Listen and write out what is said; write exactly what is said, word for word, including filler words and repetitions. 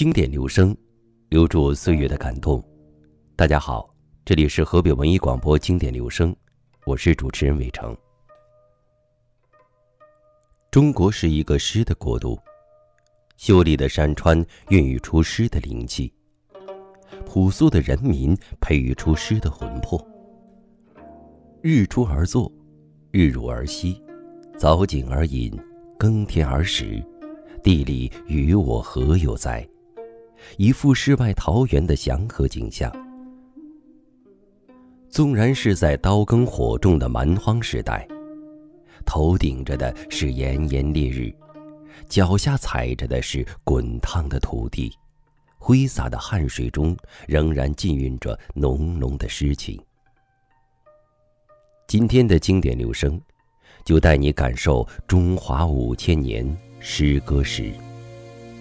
经典留声，留住岁月的感动。大家好，这里是河北文艺广播经典留声，我是主持人伟成。中国是一个诗的国度，秀丽的山川孕育出诗的灵气，朴素的人民培育出诗的魂魄。日出而作，日入而息，早景而饮，耕田而食，地里与我何有哉？一幅世外桃源的祥和景象。纵然是在刀耕火种的蛮荒时代，头顶着的是炎炎烈日，脚下踩着的是滚烫的土地，挥洒的汗水中仍然浸蕴着浓浓的诗情。今天的经典留声，就带你感受中华五千年诗歌史。